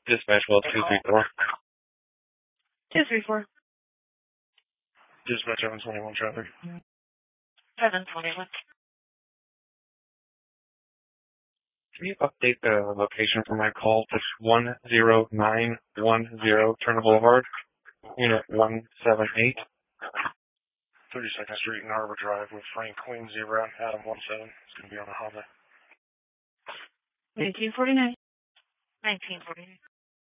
Dispatch well 234. 234. Dispatch 721 traffic. 721. Can you update the location for my call to 10910 Turner Boulevard, Unit 178? 32nd Street and Arbor Drive with Frank Queen 0, Adam 17. It's going to be on a Honda. 1949. 1949.